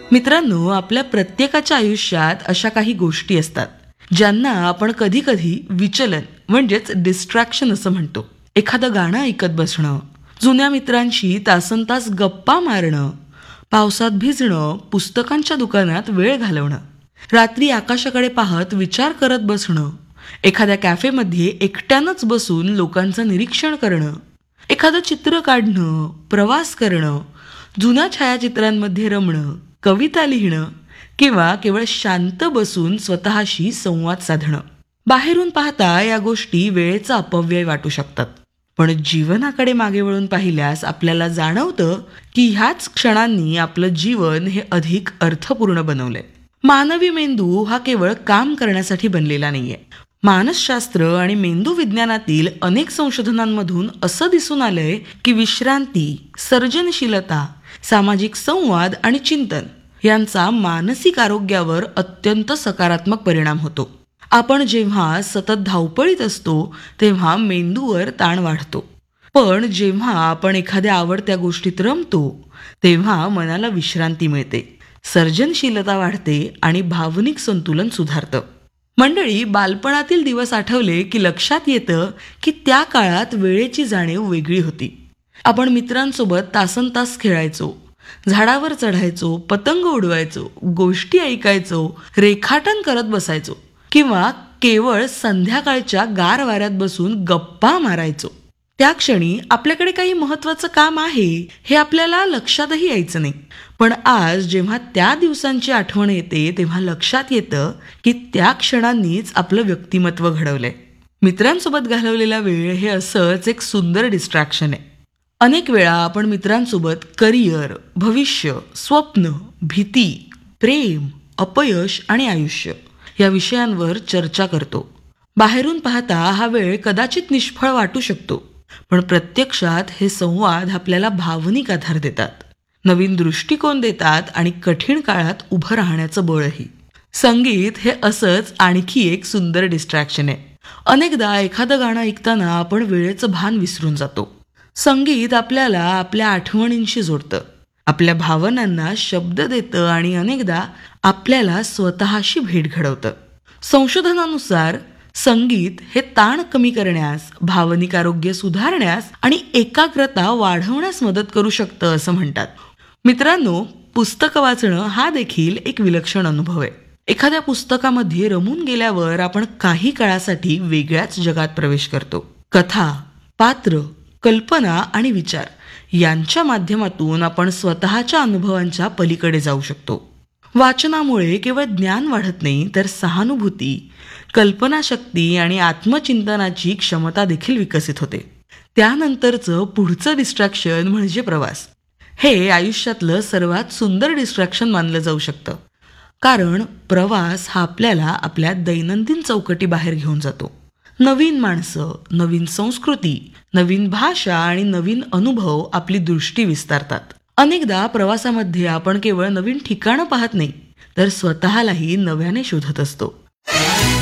मित्रांनो, आपल्या प्रत्येकाच्या आयुष्यात अशा काही गोष्टी असतात ज्यांना आपण कधी कधी विचलन म्हणजेच डिस्ट्रॅक्शन असं म्हणतो. एखादं गाणं ऐकत बसणं, जुन्या मित्रांशी तासनतास गप्पा मारणं, पावसात भिजणं, पुस्तकांच्या दुकानात वेळ घालवणं, रात्री आकाशाकडे पाहत विचार करत बसणं, एखाद्या कॅफेमध्ये एकट्यानंच बसून लोकांचं निरीक्षण करणं, एखादं चित्र काढणं, प्रवास करणं, जुन्या छायाचित्रांमध्ये रमणं, कविता लिहिणं किंवा केवळ शांत बसून स्वतःशी संवाद साधणं. बाहेरून पाहता या गोष्टी वेळेचा अपव्यय वाटू शकतात, पण जीवनाकडे मागे वळून पाहिल्यास आपल्याला जाणवतं की ह्याच क्षणांनी आपलं जीवन हे अधिक अर्थपूर्ण बनवलंय. मानवी मेंदू हा केवळ काम करण्यासाठी बनलेला नाहीये. मानसशास्त्र आणि मेंदू विज्ञानातील अनेक संशोधनांमधून असं दिसून आलंय की विश्रांती, सर्जनशीलता, सामाजिक संवाद आणि चिंतन यांचा मानसिक आरोग्यावर अत्यंत सकारात्मक परिणाम होतो. आपण जेव्हा सतत धावपळीत असतो तेव्हा मेंदूवर ताण वाढतो, पण जेव्हा आपण एखाद्या आवडत्या गोष्टीत रमतो तेव्हा मनाला विश्रांती मिळते, सर्जनशीलता वाढते आणि भावनिक संतुलन सुधारतं. मंडळी, बालपणातील दिवस आठवले की लक्षात येतं की त्या काळात वेळेची जाणीव वेगळी होती. आपण मित्रांसोबत तासनतास खेळायचो, झाडावर चढायचो, पतंग उडवायचो, गोष्टी ऐकायचो, रेखाटन करत बसायचो किंवा केवळ संध्याकाळच्या गार वाऱ्यात बसून गप्पा मारायचो. त्या क्षणी आपल्याकडे काही महत्वाचं काम आहे हे आपल्याला लक्षातही यायचं नाही, पण आज जेव्हा त्या दिवसांची आठवण येते तेव्हा लक्षात येतं की त्या क्षणांनीच आपलं व्यक्तिमत्व घडवलंय. मित्रांसोबत घालवलेला वेळ हे असंच एक सुंदर डिस्ट्रॅक्शन आहे. अनेक वेळा आपण मित्रांसोबत करिअर, भविष्य, स्वप्न, भीती, प्रेम, अपयश आणि आयुष्य या विषयांवर चर्चा करतो. बाहेरून पाहता हा वेळ कदाचित निष्फळ वाटू शकतो, पण प्रत्यक्षात हे संवाद आपल्याला भावनिक आधार देतात, नवीन दृष्टिकोन देतात आणि कठीण काळात उभं राहण्याचं बळही. संगीत हे असंच आणखी एक सुंदर डिस्ट्रॅक्शन आहे. अनेकदा एखादं गाणं ऐकताना आपण वेळेचं भान विसरून जातो. संगीत आपल्याला आपल्या आठवणींशी जोडतं, आपल्या भावनांना शब्द देतं आणि अनेकदा आपल्याला स्वतःशी भेट घडवतं. संशोधनानुसार संगीत हे ताण कमी करण्यास, भावनिक आरोग्य सुधारण्यास आणि एकाग्रता वाढवण्यास मदत करू शकतं असं म्हणतात. मित्रांनो, पुस्तकं वाचणं हा देखील एक विलक्षण अनुभव आहे. एखाद्या पुस्तकामध्ये रमून गेल्यावर आपण काही काळासाठी वेगळ्याच जगात प्रवेश करतो. कथा, पात्र, कल्पना आणि विचार यांच्या माध्यमातून आपण स्वतःच्या अनुभवांच्या पलीकडे जाऊ शकतो. वाचनामुळे केवळ ज्ञान वाढत नाही, तर सहानुभूती, कल्पनाशक्ती आणि आत्मचिंतनाची क्षमता देखील विकसित होते. त्यानंतरचं पुढचं डिस्ट्रॅक्शन म्हणजे प्रवास. हे आयुष्यातलं सर्वात सुंदर डिस्ट्रॅक्शन मानलं जाऊ शकतं, कारण प्रवास हा आपल्याला आपल्या दैनंदिन चौकटी बाहेर घेऊन जातो. नवीन माणसं, नवीन संस्कृती, नवीन भाषा आणि नवीन अनुभव आपली दृष्टी विस्तारतात. अनेकदा प्रवासामध्ये आपण केवळ नवीन ठिकाणं पाहत नाही, तर स्वतःलाही नव्याने शोधत असतो.